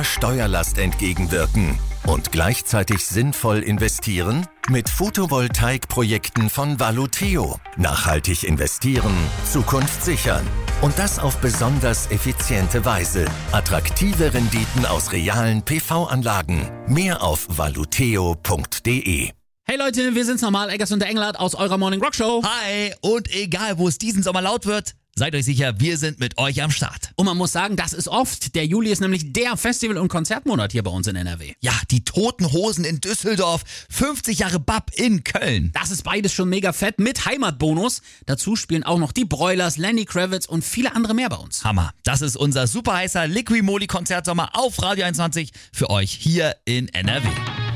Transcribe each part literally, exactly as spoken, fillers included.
Steuerlast entgegenwirken und gleichzeitig sinnvoll investieren? Mit Photovoltaikprojekten von Valuteo. Nachhaltig investieren, Zukunft sichern. Und das auf besonders effiziente Weise. Attraktive Renditen aus realen P V-Anlagen. Mehr auf valuteo punkt de. Hey Leute, wir sind's nochmal, Eggers und der Englert aus eurer Morning Rock Show. Hi, und egal wo es diesen Sommer laut wird, seid euch sicher, wir sind mit euch am Start. Und man muss sagen, das ist oft. Der Juli ist nämlich der Festival- und Konzertmonat hier bei uns in N R W. Ja, die Toten Hosen in Düsseldorf, fünfzig Jahre B A P in Köln. Das ist beides schon mega fett mit Heimatbonus. Dazu spielen auch noch die Broilers, Lenny Kravitz und viele andere mehr bei uns. Hammer. Das ist unser super heißer Liqui-Moly-Konzertsommer auf Radio einundzwanzig für euch hier in N R W.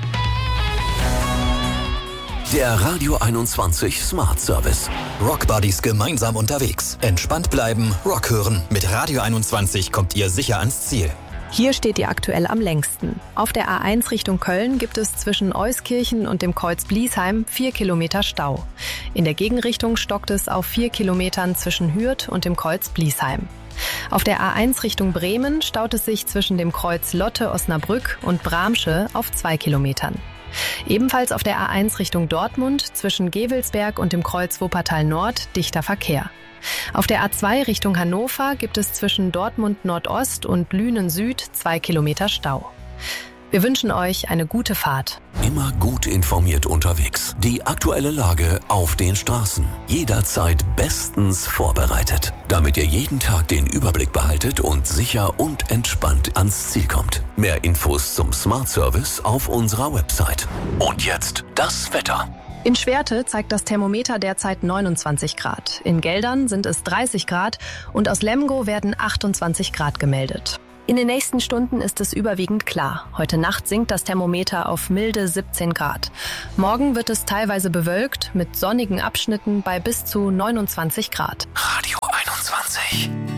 Der Radio einundzwanzig Smart Service. Rock Buddies gemeinsam unterwegs. Entspannt bleiben, Rock hören. Mit Radio einundzwanzig kommt ihr sicher ans Ziel. Hier steht ihr aktuell am längsten. Auf der A eins Richtung Köln gibt es zwischen Euskirchen und dem Kreuz Bliesheim vier Kilometer Stau. In der Gegenrichtung stockt es auf vier Kilometern zwischen Hürth und dem Kreuz Bliesheim. Auf der A eins Richtung Bremen staut es sich zwischen dem Kreuz Lotte-Osnabrück und Bramsche auf zwei Kilometern. Ebenfalls auf der A eins Richtung Dortmund zwischen Gevelsberg und dem Kreuz Wuppertal Nord dichter Verkehr. Auf der A zwei Richtung Hannover gibt es zwischen Dortmund Nordost und Lünen Süd zwei Kilometer Stau. Wir wünschen euch eine gute Fahrt. Immer gut informiert unterwegs. Die aktuelle Lage auf den Straßen. Jederzeit bestens vorbereitet. Damit ihr jeden Tag den Überblick behaltet und sicher und entspannt ans Ziel kommt. Mehr Infos zum Smart Service auf unserer Website. Und jetzt das Wetter. In Schwerte zeigt das Thermometer derzeit neunundzwanzig Grad. In Geldern sind es dreißig Grad und aus Lemgo werden achtundzwanzig Grad gemeldet. In den nächsten Stunden ist es überwiegend klar. Heute Nacht sinkt das Thermometer auf milde siebzehn Grad. Morgen wird es teilweise bewölkt mit sonnigen Abschnitten bei bis zu neunundzwanzig Grad. Radio einundzwanzig.